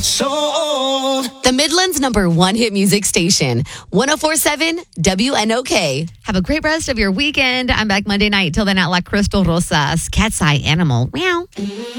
The Midland's #1 hit music station, 104.7 WNOK. Have a great rest of your weekend. I'm back Monday night. Till then, at La Crystal Rosas, Cat's Eye Animal. Meow.